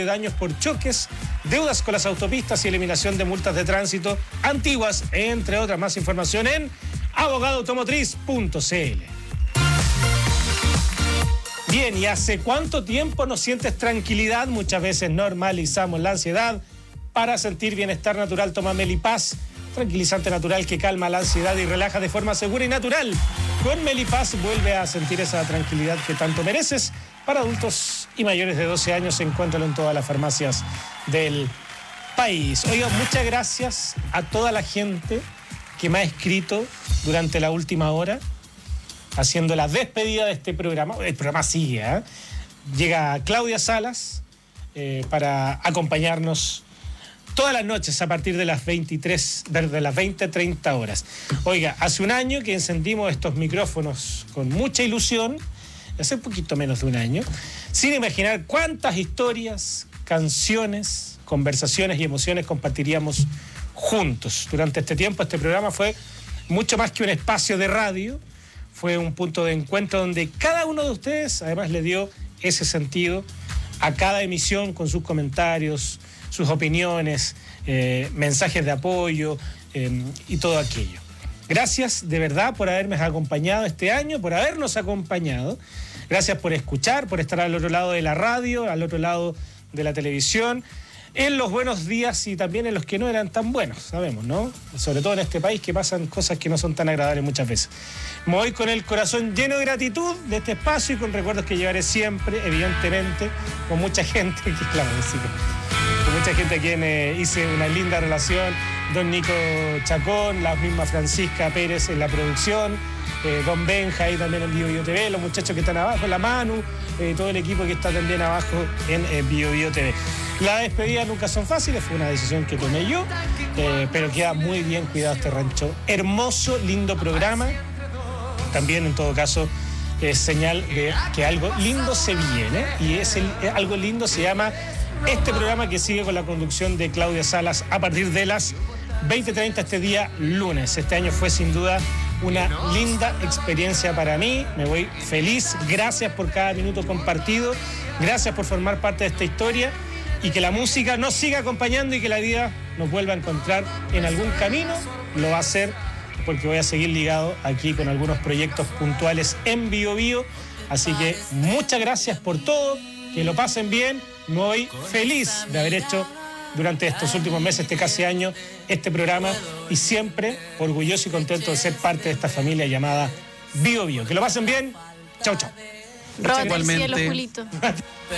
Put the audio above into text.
daños por choques, deudas con las autopistas y eliminación de multas de tránsito antiguas, entre otras. Más información en abogadoautomotriz.cl. Bien, ¿y hace cuánto tiempo no sientes tranquilidad? Muchas veces normalizamos la ansiedad. Para sentir bienestar natural, toma Melipaz, tranquilizante natural que calma la ansiedad y relaja de forma segura y natural. Con Melipaz vuelve a sentir esa tranquilidad que tanto mereces. Para adultos y mayores de 12 años, encuéntralo en todas las farmacias del país. Oiga, muchas gracias a toda la gente que me ha escrito durante la última hora, haciendo la despedida de este programa. El programa sigue, ¿eh? Llega Claudia Salas para acompañarnos todas las noches a partir de las 20:30 horas. Oiga, hace un año que encendimos estos micrófonos con mucha ilusión, hace un poquito menos de un año, sin imaginar cuántas historias, canciones, conversaciones y emociones compartiríamos juntos. Durante este tiempo, este programa fue mucho más que un espacio de radio, fue un punto de encuentro donde cada uno de ustedes además le dio ese sentido a cada emisión con sus comentarios, sus opiniones, mensajes de apoyo y todo aquello. Gracias de verdad por haberme acompañado este año, por habernos acompañado. Gracias por escuchar, por estar al otro lado de la radio, al otro lado de la televisión, en los buenos días y también en los que no eran tan buenos, sabemos, ¿no? Sobre todo en este país que pasan cosas que no son tan agradables muchas veces. Me voy con el corazón lleno de gratitud de este espacio y con recuerdos que llevaré siempre, evidentemente, con mucha gente, que claro, sí, con mucha gente a quien hice una linda relación, don Nico Chacón, la misma Francisca Pérez en la producción, don Benja ahí también en BioBio TV, los muchachos que están abajo, la Manu, todo el equipo que está también abajo en BioBio TV. Las despedidas nunca son fáciles, fue una decisión que tomé yo, pero queda muy bien cuidado este rancho. Hermoso, lindo programa. También, en todo caso, es señal de que algo lindo se viene, y algo lindo se llama este programa que sigue con la conducción de Claudia Salas a partir de las 20:30 este día lunes. Este año fue sin duda una linda experiencia para mí, me voy feliz, gracias por cada minuto compartido, gracias por formar parte de esta historia y que la música nos siga acompañando y que la vida nos vuelva a encontrar en algún camino, lo va a hacer porque voy a seguir ligado aquí con algunos proyectos puntuales en BioBio, así que muchas gracias por todo, que lo pasen bien, me voy feliz de haber hecho durante estos últimos meses, este casi año, este programa y siempre orgulloso y contento de ser parte de esta familia llamada BioBio. Que lo pasen bien. Chau, chau. Rótate el cielo, Julito.